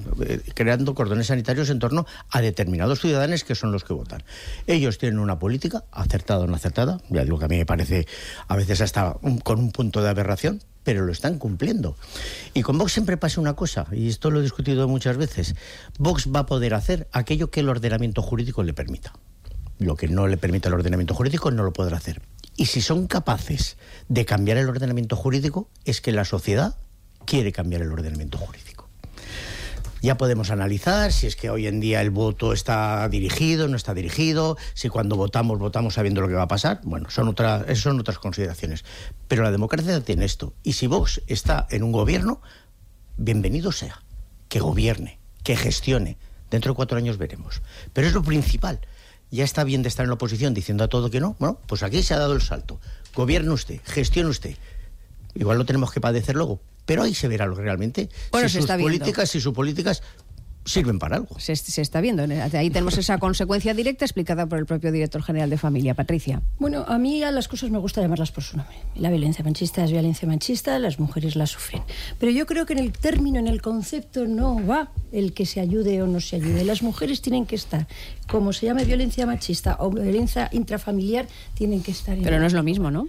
creando cordones sanitarios en torno a determinados ciudadanos que son los que votan. Ellos tienen una política, acertada o no acertada, ya digo que a mí me parece a veces hasta con un punto de aberración, pero lo están cumpliendo. Y con Vox siempre pasa una cosa, y esto lo he discutido muchas veces. Vox va a poder hacer aquello que el ordenamiento jurídico le permita. Lo que no le permite el ordenamiento jurídico no lo podrá hacer. Y si son capaces de cambiar el ordenamiento jurídico, es que la sociedad quiere cambiar el ordenamiento jurídico. Ya podemos analizar si es que hoy en día el voto está dirigido, no está dirigido, si cuando votamos sabiendo lo que va a pasar. Bueno, son otras consideraciones. Pero la democracia tiene esto. Y si Vox está en un gobierno, bienvenido sea. Que gobierne, que gestione. Dentro de 4 años veremos. Pero es lo principal. Ya está bien de estar en la oposición diciendo a todo que no. Bueno, pues aquí se ha dado el salto. Gobierne usted, gestione usted. Igual lo tenemos que padecer luego, pero ahí se verá lo que realmente bueno, si sus políticas sirven para algo. Se está viendo. Ahí tenemos esa consecuencia directa explicada por el propio director general de Familia, Patricia. Bueno, a mí a las cosas me gusta llamarlas por su nombre. La violencia machista es violencia machista, las mujeres la sufren. Pero yo creo que en el término, en el concepto, no va el que se ayude o no se ayude. Las mujeres tienen que estar, como se llame violencia machista o violencia intrafamiliar, tienen que estar. Pero no es lo mismo, ¿no?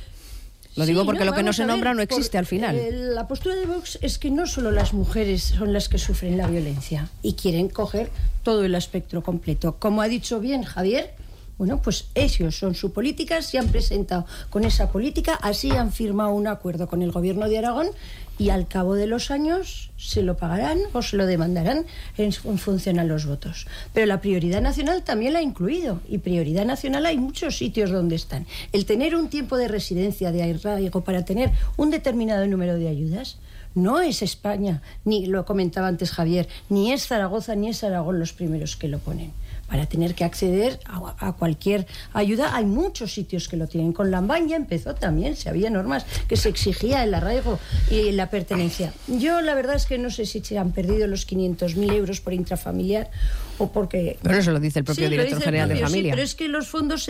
Lo digo porque lo que no se nombra no existe al final. La postura de Vox es que no solo las mujeres son las que sufren la violencia y quieren coger todo el espectro completo. Como ha dicho bien Javier, bueno, pues ellos son su política, se han presentado con esa política, así han firmado un acuerdo con el Gobierno de Aragón y al cabo de los años se lo pagarán o se lo demandarán en función a los votos. Pero la prioridad nacional también la ha incluido, y prioridad nacional hay muchos sitios donde están. El tener un tiempo de residencia, de arraigo, para tener un determinado número de ayudas, no es España, ni lo comentaba antes Javier, ni es Zaragoza ni es Aragón los primeros que lo ponen. Para tener que acceder a cualquier ayuda hay muchos sitios que lo tienen. Con Lambán ya empezó también, se había normas que se exigía el arraigo y la pertenencia. Yo la verdad es que no sé si se han perdido los 500.000 euros por intrafamiliar o porque... Pero eso lo dice el propio director general de Familia. Sí, pero es que los fondos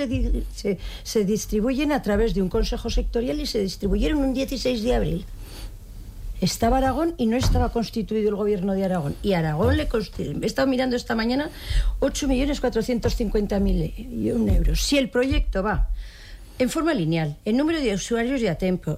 se distribuyen a través de un consejo sectorial y se distribuyeron un 16 de abril. Estaba Aragón y no estaba constituido el Gobierno de Aragón. Y Aragón he estado mirando esta mañana 8.450.000 euros. Si el proyecto va en forma lineal, el número de usuarios de Atempro,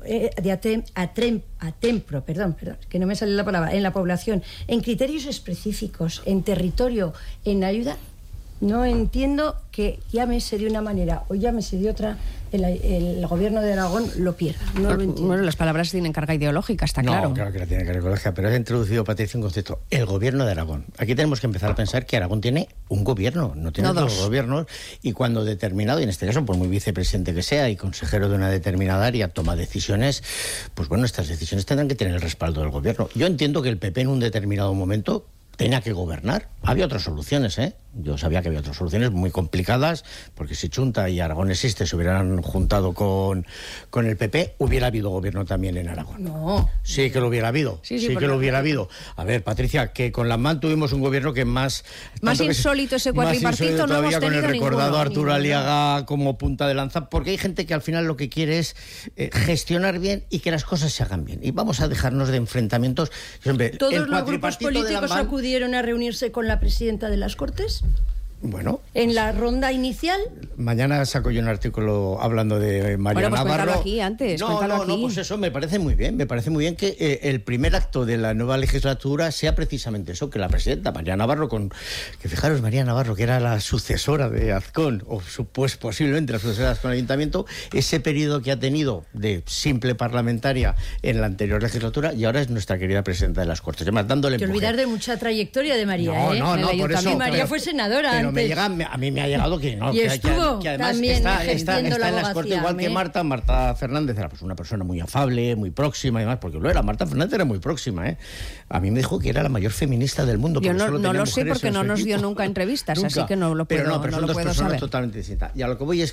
que no me sale la palabra, en la población, en criterios específicos, en territorio, en ayuda, no entiendo que llámese de una manera o llámese de otra, el Gobierno de Aragón lo pierda. No lo entiendo. Bueno, las palabras tienen carga ideológica, está claro. No, claro que la tiene carga ideológica, pero has introducido, Patricia, un concepto. El Gobierno de Aragón. Aquí tenemos que empezar a pensar que Aragón tiene un gobierno, no tiene dos gobiernos, y cuando determinado, y en este caso por muy vicepresidente que sea y consejero de una determinada área, toma decisiones, pues bueno, estas decisiones tendrán que tener el respaldo del gobierno. Yo entiendo que el PP en un determinado momento tenía que gobernar. Había otras soluciones, Yo sabía que había otras soluciones muy complicadas, porque si Chunta y Aragón Existe se hubieran juntado con el PP, hubiera habido gobierno también en Aragón. No. Sí que lo hubiera habido. Sí que lo hubiera habido. A ver, Patricia, que con la MAN tuvimos un gobierno que más insólito ese cuatripartito no hemos tenido con el recordado ninguno, Arturo Aliaga como punta de lanza, porque hay gente que al final lo que quiere es gestionar bien y que las cosas se hagan bien. Y vamos a dejarnos de enfrentamientos. Siempre, ¿todos los grupos políticos acudieron a reunirse con la presidenta de las Cortes? Bueno. ¿En la ronda inicial? Mañana saco yo un artículo hablando de María Navarro. Cuéntalo aquí antes. No, pues eso me parece muy bien. Me parece muy bien que el primer acto de la nueva legislatura sea precisamente eso, que la presidenta María Navarro, que fijaros, María Navarro, que era la sucesora de Azcón, o pues posiblemente la sucesora de Azcón al Ayuntamiento, ese periodo que ha tenido de simple parlamentaria en la anterior legislatura, y ahora es nuestra querida presidenta de las Cortes. Además, dándole empuje. Te olvidar de mucha trayectoria de María, No, por eso. Y María fue senadora pero antes. a mí me ha llegado que no. Y estuvo que además también está en las Cortes igual que Marta Fernández, era pues una persona muy afable, muy próxima y demás, porque lo era. Marta Fernández era muy próxima, ¿eh? A mí me dijo que era la mayor feminista del mundo. Yo no lo sé porque no nos dio nunca entrevistas, así que no lo puedo saber. Pero son dos personas totalmente distintas. Y a lo que voy es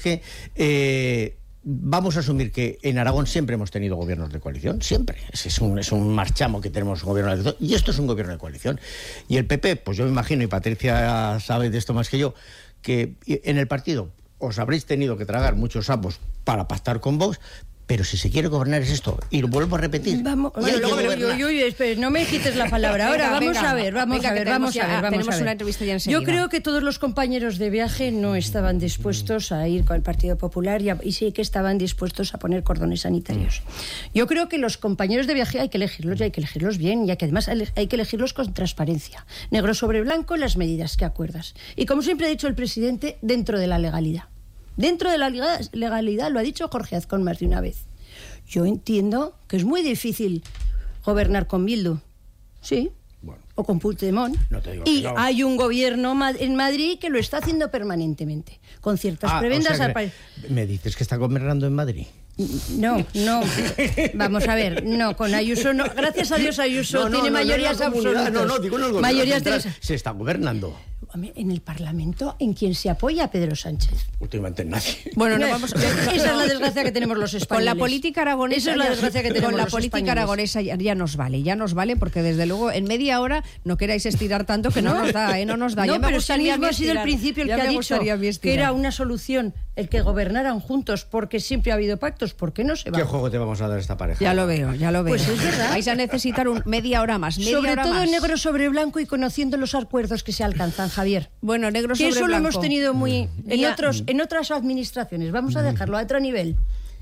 que vamos a asumir que en Aragón siempre hemos tenido gobiernos de coalición, siempre. Es un marchamo que tenemos un gobierno de coalición, y esto es un gobierno de coalición. Y el PP, pues yo me imagino, y Patricia sabe de esto más que yo, que en el partido os habréis tenido que tragar muchos sapos para pactar con Vox, pero si se quiere gobernar es esto, y lo vuelvo a repetir. Vamos, espera, no me quites la palabra ahora. Vamos a ver. Tenemos una entrevista ya enseguida. Yo creo que todos los compañeros de viaje no estaban dispuestos a ir con el Partido Popular y sí que estaban dispuestos a poner cordones sanitarios. Yo creo que los compañeros de viaje hay que elegirlos y hay que elegirlos bien, y que además hay que elegirlos con transparencia. Negro sobre blanco las medidas que acuerdas. Y como siempre ha dicho el presidente, dentro de la legalidad. Dentro de la legalidad, lo ha dicho Jorge Azcón más de una vez. Yo entiendo que es muy difícil gobernar con Bildu, sí, o con Puigdemont. No te digo y no. Hay un gobierno en Madrid que lo está haciendo permanentemente, con ciertas prebendas. O sea ¿me dices que está gobernando en Madrid? No, vamos a ver, no, con Ayuso no, gracias a Dios Ayuso tiene mayorías absolutas. No, digo en el gobierno central, se está gobernando. En el Parlamento, ¿en quién se apoya a Pedro Sánchez? Últimamente nadie. Bueno, no vamos. Esa es la desgracia que tenemos los españoles. Con la política aragonesa. Esa es la desgracia que tenemos los españoles. Con la política aragonesa ya nos vale, porque desde luego en media hora no queráis estirar tanto que no nos da, no nos da. No, pero si mismo ha sido el principio el que ha dicho que era una solución el que gobernaran juntos, porque siempre ha habido pactos. ¿Por qué no se va? ¿Qué juego te vamos a dar a esta pareja? Ya lo veo. Pues es verdad. Vais a necesitar media hora más. Sobre todo negro sobre blanco y conociendo los acuerdos que se alcanzan, Javier. Bueno, negro sobre blanco. Eso lo hemos tenido muy en otras administraciones. Vamos a dejarlo a otro nivel.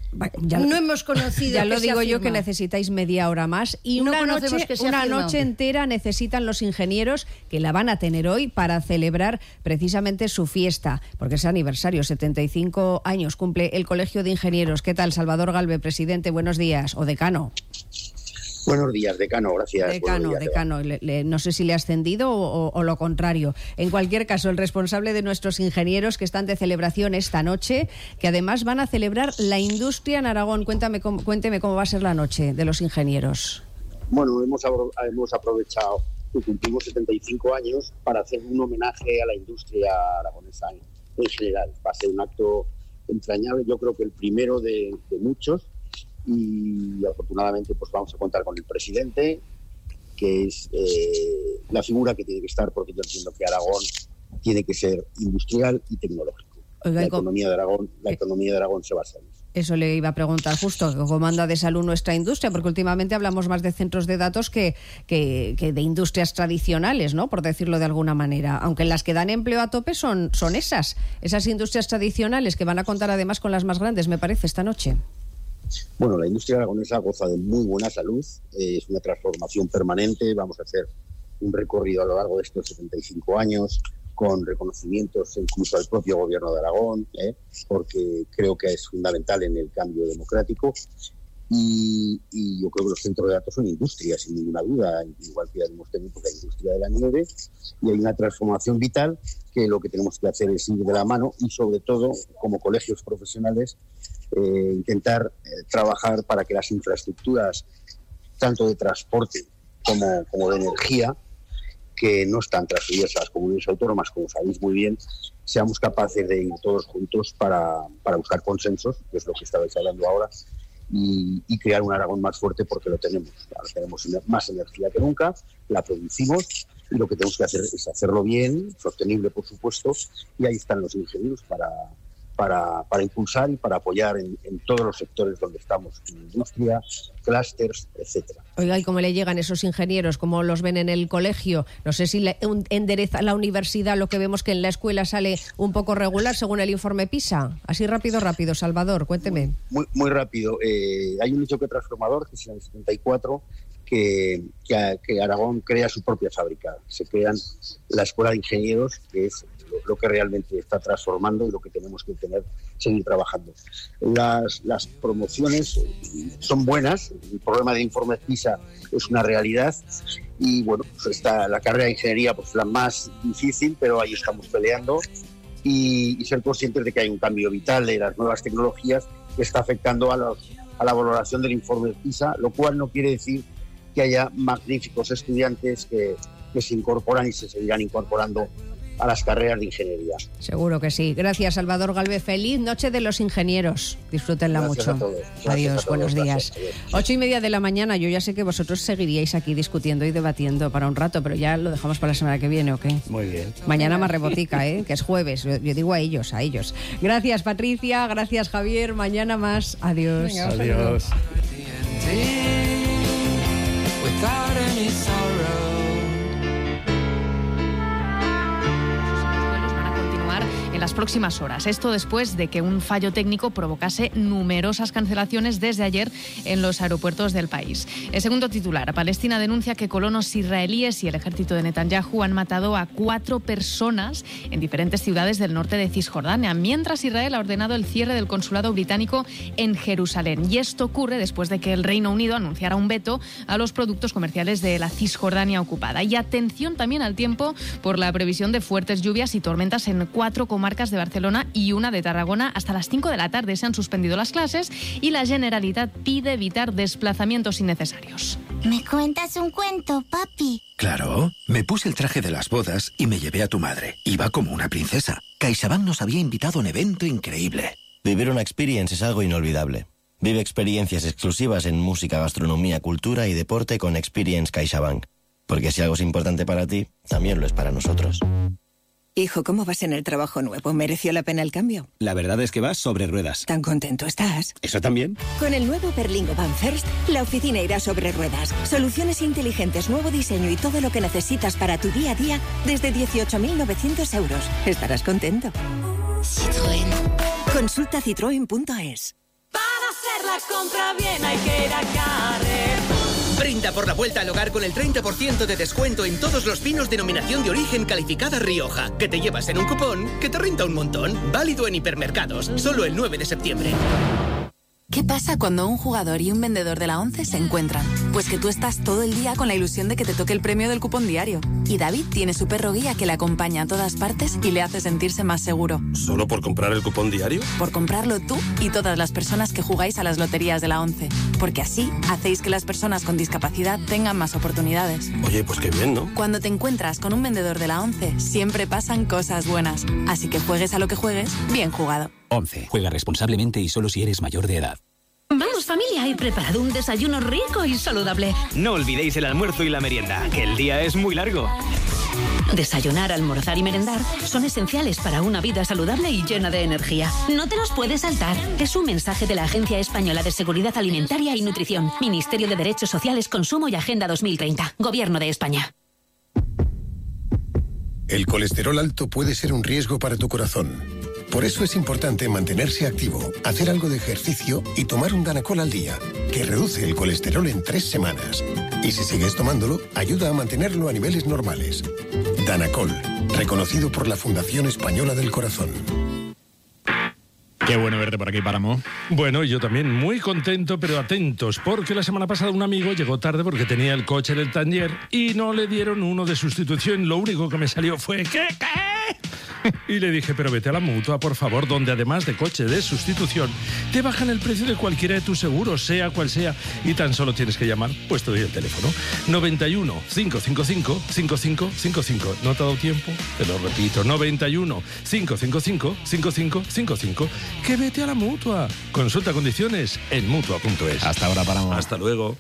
No hemos conocido. Ya lo digo yo, que necesitáis media hora más y una noche entera necesitan los ingenieros, que la van a tener hoy para celebrar precisamente su fiesta, porque es aniversario, 75 años cumple el Colegio de Ingenieros. ¿Qué tal, Salvador Galve, presidente? Buenos días, o decano. Buenos días, decano, gracias. Decano. No sé si le ha ascendido o lo contrario. En cualquier caso, el responsable de nuestros ingenieros que están de celebración esta noche, que además van a celebrar la industria en Aragón. Cuénteme cómo va a ser la noche de los ingenieros. Bueno, hemos aprovechado que cumplimos 75 años para hacer un homenaje a la industria aragonesa en general. Va a ser un acto entrañable, yo creo que el primero de muchos. Y afortunadamente pues vamos a contar con el presidente, que es la figura que tiene que estar, porque yo entiendo que Aragón tiene que ser industrial y tecnológico. La economía de Aragón se basa en eso. Eso le iba a preguntar justo, ¿cómo anda de salud nuestra industria? Porque últimamente hablamos más de centros de datos que de industrias tradicionales, ¿no? Por decirlo de alguna manera. Aunque las que dan empleo a tope son esas industrias tradicionales, que van a contar además con las más grandes, me parece, esta noche. Bueno, la industria aragonesa goza de muy buena salud, es una transformación permanente. Vamos a hacer un recorrido a lo largo de estos 75 años con reconocimientos incluso al propio gobierno de Aragón, porque creo que es fundamental en el cambio democrático. Y yo creo que los centros de datos son industrias, sin ninguna duda, igual que ya hemos tenido la industria de la nieve, y hay una transformación vital que lo que tenemos que hacer es ir de la mano y, sobre todo, como colegios profesionales, intentar trabajar para que las infraestructuras, tanto de transporte como de energía, que no están transferidas a las comunidades autónomas, como sabéis muy bien, seamos capaces de ir todos juntos para buscar consensos, que es lo que estabais hablando ahora, y crear un Aragón más fuerte, porque lo tenemos. Ahora tenemos más energía que nunca, la producimos, y lo que tenemos que hacer es hacerlo bien, sostenible por supuesto, y ahí están los ingenieros para impulsar y para apoyar en todos los sectores donde estamos, en industria, clústeres, etcétera. Oiga, ¿y cómo le llegan esos ingenieros? ¿Cómo los ven en el colegio? No sé si endereza la universidad lo que vemos que en la escuela sale un poco regular según el informe PISA. Así rápido, Salvador, cuénteme. Muy rápido. Hay un hecho que transformador, que es en el 74, que Aragón crea su propia fábrica. Se crean la Escuela de Ingenieros, que es lo que realmente está transformando y lo que tenemos que seguir trabajando. Las promociones son buenas, el problema de informe PISA es una realidad y bueno, pues la carrera de ingeniería pues la más difícil, pero ahí estamos peleando y ser conscientes de que hay un cambio vital de las nuevas tecnologías que está afectando a la valoración del informe PISA, lo cual no quiere decir que haya magníficos estudiantes que se incorporan y se seguirán incorporando a las carreras de ingeniería. Seguro que sí. Gracias, Salvador Galvez. Feliz Noche de los Ingenieros. Disfrútenla mucho. Adiós, buenos días. 8:30 de la mañana. Yo ya sé que vosotros seguiríais aquí discutiendo y debatiendo para un rato, pero ya lo dejamos para la semana que viene, ¿ok? Muy bien. Mañana más rebotica, que es jueves. Yo digo a ellos. Gracias, Patricia. Gracias, Javier. Mañana más. Adiós. Venga, adiós. Las próximas horas. Esto después de que un fallo técnico provocase numerosas cancelaciones desde ayer en los aeropuertos del país. El segundo titular, Palestina denuncia que colonos israelíes y el ejército de Netanyahu han matado a 4 personas en diferentes ciudades del norte de Cisjordania, mientras Israel ha ordenado el cierre del consulado británico en Jerusalén. Y esto ocurre después de que el Reino Unido anunciara un veto a los productos comerciales de la Cisjordania ocupada. Y atención también al tiempo por la previsión de fuertes lluvias y tormentas en 4 comarcas de Barcelona y una de Tarragona. Hasta las 5 de la tarde se han suspendido las clases y la Generalitat pide evitar desplazamientos innecesarios. ¿Me cuentas un cuento, papi? Claro, me puse el traje de las bodas y me llevé a tu madre. Iba como una princesa. CaixaBank nos había invitado a un evento increíble. Vivir una experience es algo inolvidable. Vive experiencias exclusivas en música, gastronomía, cultura y deporte con Experience CaixaBank. Porque si algo es importante para ti, también lo es para nosotros. Hijo, ¿cómo vas en el trabajo nuevo? ¿Mereció la pena el cambio? La verdad es que vas sobre ruedas. ¿Tan contento estás? ¿Eso también? Con el nuevo Berlingo Van First, la oficina irá sobre ruedas. Soluciones inteligentes, nuevo diseño y todo lo que necesitas para tu día a día desde 18.900 euros. Estarás contento. Citroën. Consulta citroen.es. Para hacer la compra bien hay que ir a Carrefour. Brinda por la vuelta al hogar con el 30% de descuento en todos los vinos denominación de origen calificada Rioja, que te llevas en un cupón que te renta un montón. Válido en hipermercados, solo el 9 de septiembre. ¿Qué pasa cuando un jugador y un vendedor de la ONCE se encuentran? Pues que tú estás todo el día con la ilusión de que te toque el premio del cupón diario. Y David tiene su perro guía que le acompaña a todas partes y le hace sentirse más seguro. ¿Solo por comprar el cupón diario? Por comprarlo tú y todas las personas que jugáis a las loterías de la ONCE. Porque así hacéis que las personas con discapacidad tengan más oportunidades. Oye, pues qué bien, ¿no? Cuando te encuentras con un vendedor de la ONCE, siempre pasan cosas buenas. Así que juegues a lo que juegues, bien jugado. ONCE. Juega responsablemente y solo si eres mayor de edad. Vamos, familia, he preparado un desayuno rico y saludable. No olvidéis el almuerzo y la merienda, que el día es muy largo. Desayunar, almorzar y merendar son esenciales para una vida saludable y llena de energía. No te los puedes saltar. Es un mensaje de la Agencia Española de Seguridad Alimentaria y Nutrición, Ministerio de Derechos Sociales, Consumo y Agenda 2030, Gobierno de España. El colesterol alto puede ser un riesgo para tu corazón. Por eso es importante mantenerse activo, hacer algo de ejercicio y tomar un Danacol al día, que reduce el colesterol en 3 semanas. Y si sigues tomándolo, ayuda a mantenerlo a niveles normales. Danacol, reconocido por la Fundación Española del Corazón. Qué bueno verte por aquí, Páramo. Bueno, yo también muy contento, pero atentos, porque la semana pasada un amigo llegó tarde porque tenía el coche en el taller y no le dieron uno de sustitución. Lo único que me salió fue ¿qué? Y le dije, pero vete a la Mutua, por favor, donde además de coche de sustitución, te bajan el precio de cualquiera de tus seguros, sea cual sea, y tan solo tienes que llamar, pues te doy el teléfono. 91 555 5555. ¿No te ha dado tiempo? Te lo repito, 91 555 5555. Que vete a la Mutua. Consulta condiciones en Mutua.es. Hasta ahora paramos. Hasta luego.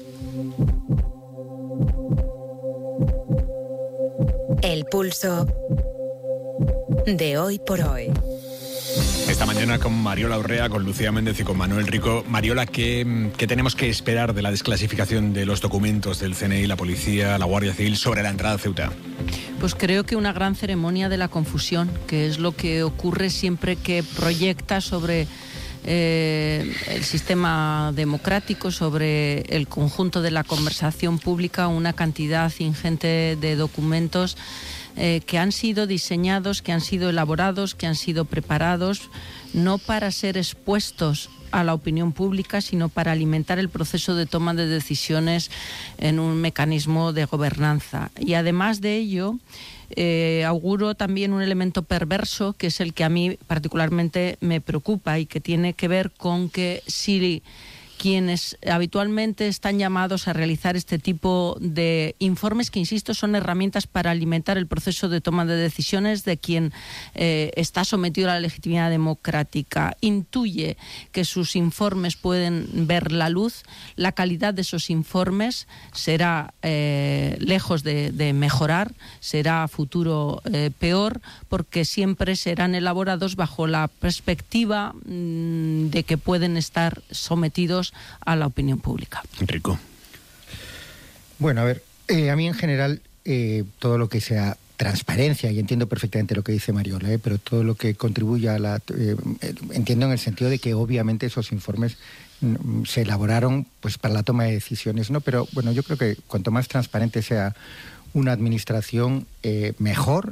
El pulso de hoy por hoy. Esta mañana con Mariola Urrea, con Lucía Méndez y con Manuel Rico. Mariola, ¿qué tenemos que esperar de la desclasificación de los documentos del CNI, la policía, la Guardia Civil sobre la entrada a Ceuta? Pues creo que una gran ceremonia de la confusión, que es lo que ocurre siempre que proyecta sobre el sistema democrático, sobre el conjunto de la conversación pública, una cantidad ingente de documentos que han sido diseñados, que han sido elaborados, que han sido preparados, no para ser expuestos a la opinión pública, sino para alimentar el proceso de toma de decisiones en un mecanismo de gobernanza. Y además de ello, auguro también un elemento perverso, que es el que a mí particularmente me preocupa y que tiene que ver con que si quienes habitualmente están llamados a realizar este tipo de informes, que insisto, son herramientas para alimentar el proceso de toma de decisiones de quien está sometido a la legitimidad democrática, intuye que sus informes pueden ver la luz, la calidad de esos informes será lejos de mejorar, será a futuro peor, porque siempre serán elaborados bajo la perspectiva de que pueden estar sometidos a la opinión pública. Rico. Bueno, a ver, a mí en general todo lo que sea transparencia, y entiendo perfectamente lo que dice Mariola, pero todo lo que contribuya a la... entiendo en el sentido de que obviamente esos informes se elaboraron pues para la toma de decisiones, ¿no? Pero bueno, yo creo que cuanto más transparente sea una administración, mejor,